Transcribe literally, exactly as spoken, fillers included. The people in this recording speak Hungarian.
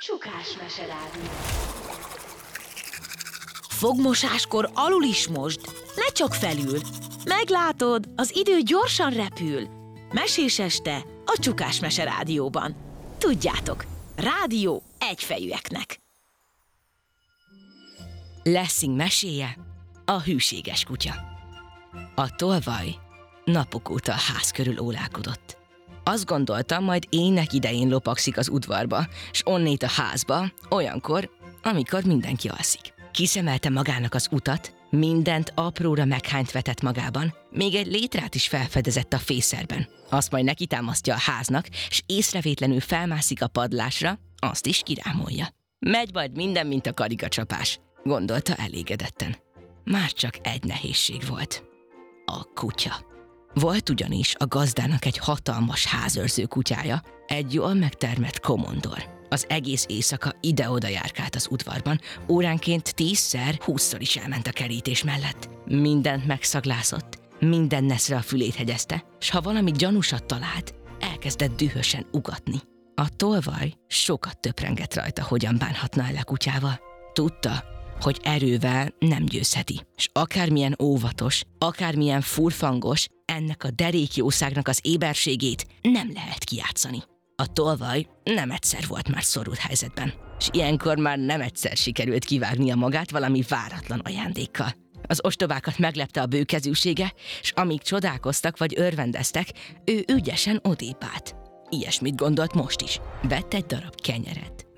Csukás meserádió. Fogmosáskor alul is mosd, ne csak felül. Meglátod, az idő gyorsan repül. Mesés este a Csukás meserádióban. Tudjátok, rádió egyfejűeknek. Lessing meséje: a hűséges kutya. A tolvaj napok óta a ház körül ólálkodott. Azt gondoltam, majd ének idején lopagszik az udvarba, s onnét a házba, olyankor, amikor mindenki alszik. Kiszemelte magának az utat, mindent apróra meghányt vetett magában, még egy létrát is felfedezett a fészerben. Azt majd neki támasztja a háznak, s észrevétlenül felmászik a padlásra, azt is kirámolja. Megy majd minden, mint a karikacsapás, gondolta elégedetten. Már csak egy nehézség volt. A kutya. Volt ugyanis a gazdának egy hatalmas házőrző kutyája, egy jól megtermett komondor. Az egész éjszaka ide-oda járkált az udvarban, óránként tízszer, húszszor is elment a kerítés mellett. Mindent megszaglászott, minden neszre a fülét hegyezte, s ha valami gyanúsat talált, elkezdett dühösen ugatni. A tolvaj sokat töprengett rajta, hogyan bánhatna el a kutyával. Tudta, hogy erővel nem győzheti, s akármilyen óvatos, akármilyen furfangos, ennek a derékjószágnak az éberségét nem lehet kijátszani. A tolvaj nem egyszer volt már szorult helyzetben, s ilyenkor már nem egyszer sikerült kivágnia magát valami váratlan ajándékkal. Az ostobákat meglepte a bőkezűsége, s amíg csodálkoztak vagy örvendeztek, ő ügyesen odébb állt. Ilyesmit gondolt most is. Vett egy darab kenyeret,